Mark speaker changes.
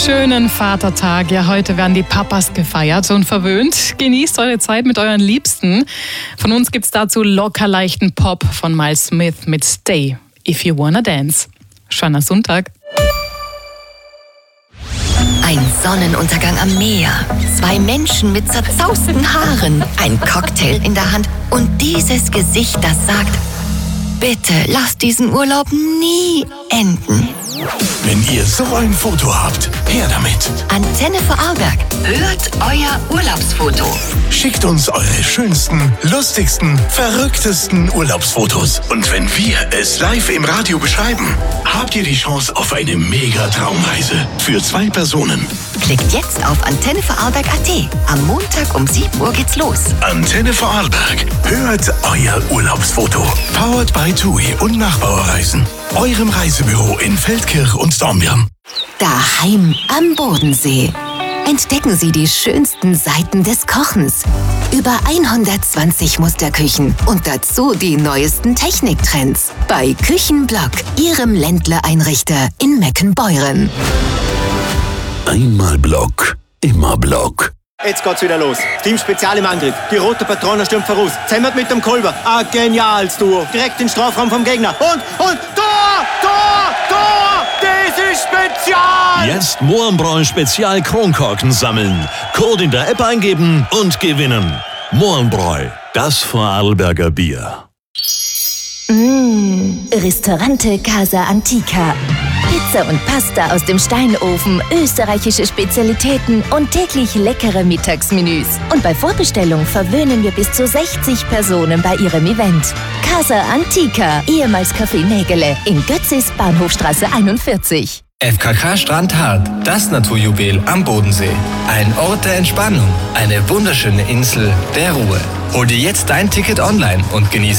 Speaker 1: Schönen Vatertag. Ja, heute werden die Papas gefeiert und verwöhnt. Genießt eure Zeit mit euren Liebsten. Von uns gibt's dazu locker leichten Pop von Miles Smith mit Stay, If You Wanna Dance. Schöner Sonntag.
Speaker 2: Ein Sonnenuntergang am Meer, 2 Menschen mit zerzausten Haaren, ein Cocktail in der Hand und dieses Gesicht, das sagt: Bitte lasst diesen Urlaub nie enden.
Speaker 3: Wenn ihr so ein Foto habt, her damit.
Speaker 2: Antenne Vorarlberg, hört euer Urlaubsfoto.
Speaker 3: Schickt uns eure schönsten, lustigsten, verrücktesten Urlaubsfotos. Und wenn wir es live im Radio beschreiben, habt ihr die Chance auf eine mega Traumreise für 2 Personen.
Speaker 2: Klickt jetzt auf antennevorarlberg.at. Am Montag um 7 Uhr geht's los.
Speaker 3: Antenne Vorarlberg, hört euer Urlaubsfoto. Powered by TUI und Nachbauerreisen. Eurem Reisebüro in Feldkirch und Dornbirn.
Speaker 2: Daheim am Bodensee. Entdecken Sie die schönsten Seiten des Kochens. Über 120 Musterküchen und dazu die neuesten Techniktrends. Bei Küchenblock, Ihrem Ländler-Einrichter in Meckenbeuren.
Speaker 3: Einmal Block, immer Block.
Speaker 4: Jetzt geht's wieder los. Team Spezial im Angriff. Die rote Patrone stürmt voraus. Zemmert mit dem Kolber. Ein geniales Duo. Direkt in den Strafraum vom Gegner. Und Tor! Tor! Tor! Das ist Spezial!
Speaker 5: Jetzt Mohrenbräu Spezial Kronkorken sammeln. Code in der App eingeben und gewinnen. Mohrenbräu, das Vorarlberger Bier.
Speaker 6: Ristorante Casa Antica. Pizza und Pasta aus dem Steinofen, österreichische Spezialitäten und täglich leckere Mittagsmenüs. Und bei Vorbestellung verwöhnen wir bis zu 60 Personen bei Ihrem Event. Casa Antica, ehemals Café Nägele, in Götzis, Bahnhofstraße 41.
Speaker 7: FKK Strandhart, das Naturjuwel am Bodensee. Ein Ort der Entspannung, eine wunderschöne Insel der Ruhe. Hol dir jetzt dein Ticket online und genieße